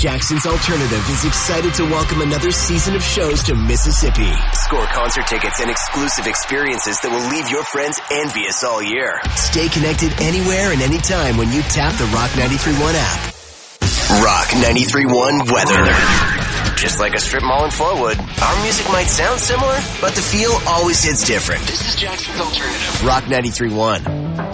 Jackson's Alternative is excited to welcome another season of shows to Mississippi. Score concert tickets and exclusive experiences that will leave your friends envious all year. Stay connected anywhere and anytime when you tap the Rock 93.1 app. Rock 93.1 weather. Just like a strip mall in Flowood, our music might sound similar, but the feel always hits different. This is Jackson's Alternative. Rock 93.1.